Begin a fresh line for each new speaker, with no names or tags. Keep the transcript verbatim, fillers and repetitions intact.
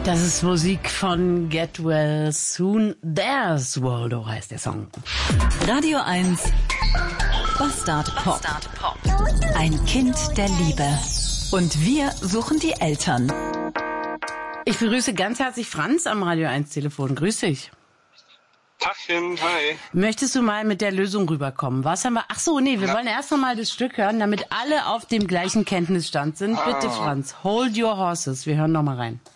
Das ist Musik von Get Well Soon. There's Waldo heißt der Song.
Radio eins Bastard Pop. Ein Kind der Liebe. Und wir suchen die Eltern.
Ich begrüße ganz herzlich Franz am Radio eins Telefon. Grüß dich.
Tachchen, hi.
Möchtest du mal mit der Lösung rüberkommen? Was haben wir? Ach so, nee, wir Na. wollen erst noch mal das Stück hören, damit alle auf dem gleichen Kenntnisstand sind. Ah. Bitte, Franz, hold your horses. Wir hören noch mal rein.